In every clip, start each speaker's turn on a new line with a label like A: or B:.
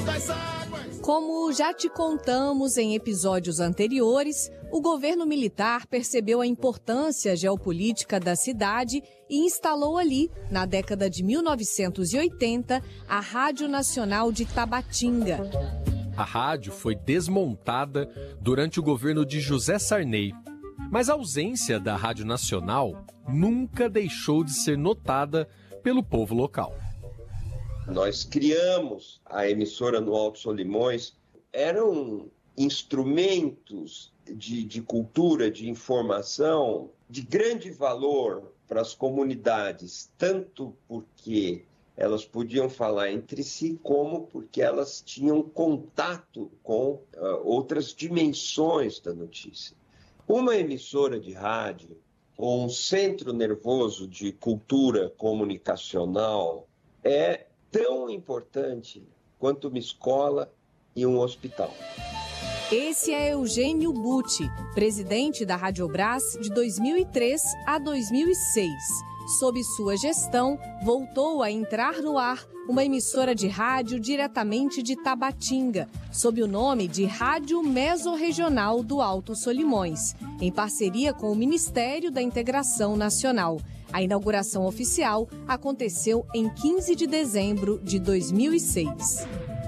A: Como já te contamos em episódios anteriores, o governo militar percebeu a importância geopolítica da cidade e instalou ali, na década de 1980, a Rádio Nacional de Tabatinga.
B: A rádio foi desmontada durante o governo de José Sarney, mas a ausência da Rádio Nacional nunca deixou de ser notada pelo povo local.
C: Nós criamos a emissora no Alto Solimões, eram instrumentos de cultura, de informação, de grande valor para as comunidades, tanto porque elas podiam falar entre si, como porque elas tinham contato com outras dimensões da notícia. Uma emissora de rádio, ou um centro nervoso de cultura comunicacional, é tão importante quanto uma escola e um hospital.
A: Esse é Eugênio Butti, presidente da Radiobras de 2003 a 2006. Sob sua gestão, voltou a entrar no ar uma emissora de rádio diretamente de Tabatinga, sob o nome de Rádio Mesorregional do Alto Solimões, em parceria com o Ministério da Integração Nacional. A inauguração oficial aconteceu em 15 de dezembro de 2006.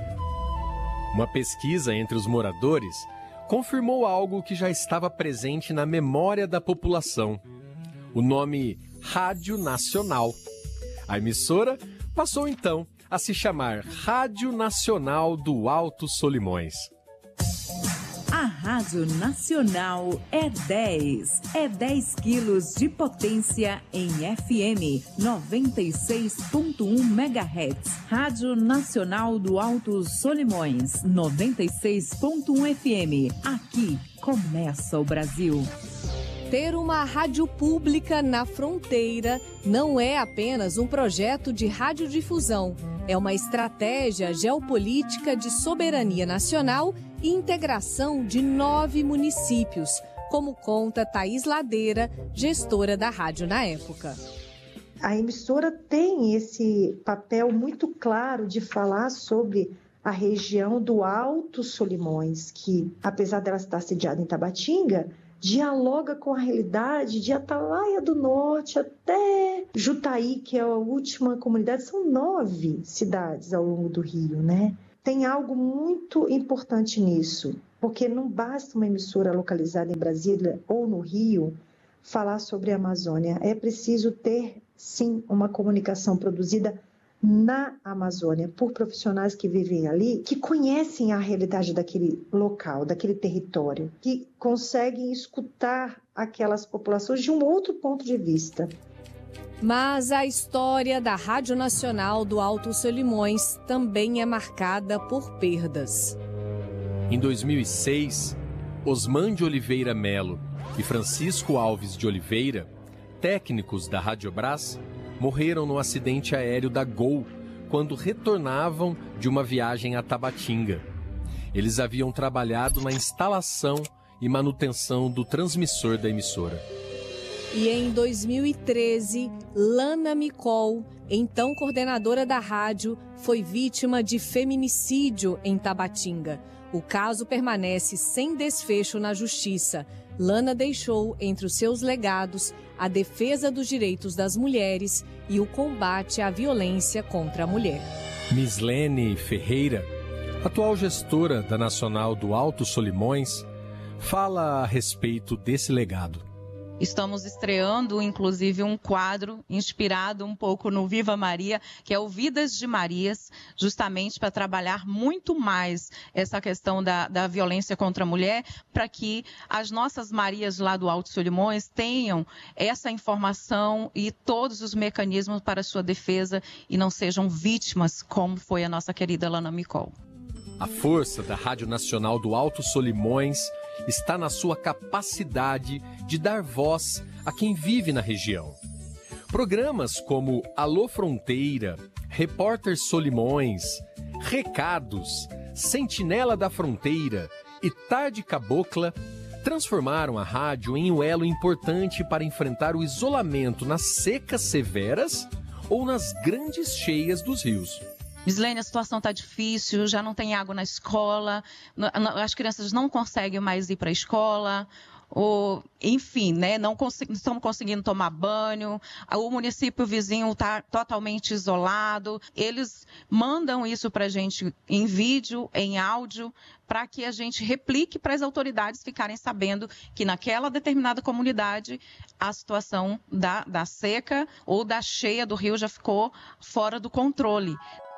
B: Uma pesquisa entre os moradores confirmou algo que já estava presente na memória da população: o nome Rádio Nacional. A emissora passou então a se chamar Rádio Nacional do Alto Solimões.
D: A Rádio Nacional é 10. É 10 quilos de potência em FM 96.1 MHz. Rádio Nacional do Alto Solimões 96.1 FM. Aqui começa o Brasil.
A: Ter uma rádio pública na fronteira não é apenas um projeto de radiodifusão. É uma estratégia geopolítica de soberania nacional e integração de 9 municípios, como conta Thaís Ladeira, gestora da rádio na época.
E: A emissora tem esse papel muito claro de falar sobre a região do Alto Solimões, que, apesar dela estar sediada em Tabatinga, dialoga com a realidade de Atalaia do Norte até Jutaí, que é a última comunidade. São 9 cidades ao longo do Rio, né? Tem algo muito importante nisso, porque não basta uma emissora localizada em Brasília ou no Rio falar sobre a Amazônia. É preciso ter, sim, uma comunicação produzida na Amazônia, por profissionais que vivem ali, que conhecem a realidade daquele local, daquele território, que conseguem escutar aquelas populações de um outro ponto de vista.
A: Mas a história da Rádio Nacional do Alto Solimões também é marcada por perdas.
B: Em 2006, Osman de Oliveira Melo e Francisco Alves de Oliveira, técnicos da Radiobras, morreram no acidente aéreo da Gol quando retornavam de uma viagem a Tabatinga. Eles haviam trabalhado na instalação e manutenção do transmissor da emissora.
A: E em 2013, Lana Micol, então coordenadora da rádio, foi vítima de feminicídio em Tabatinga. O caso permanece sem desfecho na justiça. Lana deixou entre os seus legados a defesa dos direitos das mulheres e o combate à violência contra a mulher.
B: Mislene Ferreira, atual gestora da Nacional do Alto Solimões, fala a respeito desse legado.
F: Estamos estreando, inclusive, um quadro inspirado um pouco no Viva Maria, que é o Vidas de Marias, justamente para trabalhar muito mais essa questão da violência contra a mulher, para que as nossas Marias lá do Alto Solimões tenham essa informação e todos os mecanismos para sua defesa e não sejam vítimas, como foi a nossa querida Lana Micol.
B: A força da Rádio Nacional do Alto Solimões está na sua capacidade de dar voz a quem vive na região. Programas como Alô Fronteira, Repórter Solimões, Recados, Sentinela da Fronteira e Tarde Cabocla transformaram a rádio em um elo importante para enfrentar o isolamento nas secas severas ou nas grandes cheias dos rios.
F: Mislene, a situação está difícil, já não tem água na escola, as crianças não conseguem mais ir para a escola, ou, enfim, né, não estamos conseguindo tomar banho, o município vizinho está totalmente isolado. Eles mandam isso para a gente em vídeo, em áudio, para que a gente replique para as autoridades ficarem sabendo que naquela determinada comunidade a situação da seca ou da cheia do rio já ficou fora do controle.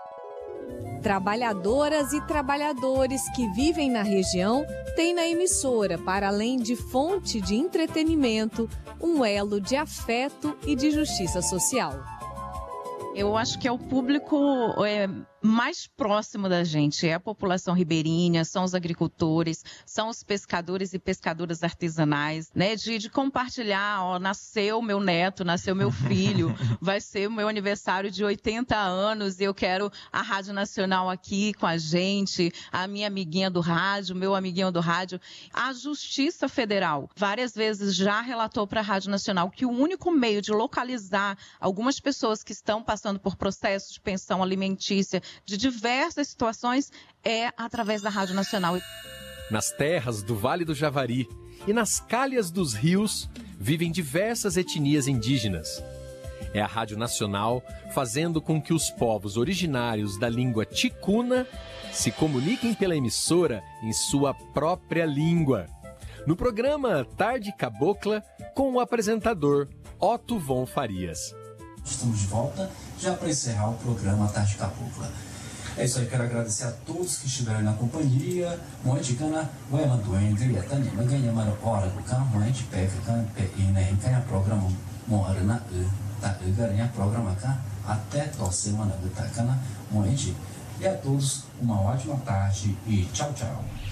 A: Trabalhadoras e trabalhadores que vivem na região têm na emissora, para além de fonte de entretenimento, um elo de afeto e de justiça social.
F: Eu acho que é o público mais próximo da gente, é a população ribeirinha, são os agricultores, são os pescadores e pescadoras artesanais, né? De compartilhar, ó, nasceu meu neto, nasceu meu filho, vai ser o meu aniversário de 80 anos e eu quero a Rádio Nacional aqui com a gente, a minha amiguinha do rádio, meu amiguinho do rádio. A Justiça Federal várias vezes já relatou para a Rádio Nacional que o único meio de localizar algumas pessoas que estão passando por processos de pensão alimentícia de diversas situações é através da Rádio Nacional.
B: Nas terras do Vale do Javari e nas calhas dos rios vivem diversas etnias indígenas. É a Rádio Nacional fazendo com que os povos originários da língua ticuna se comuniquem pela emissora em sua própria língua. No programa Tarde Cabocla, com o apresentador Otto von Farias.
G: Estamos de volta já para encerrar o programa Tarde Cabocla. É isso aí, quero agradecer a todos que estiveram na companhia. Muito cana, o Elan Duende, e até nem ganha mais hora do carro, a gente pega, e nem ganha programa, mora na tá ganha programa cá, até a semana do Tacana, muito. E a todos, uma ótima tarde e tchau, tchau.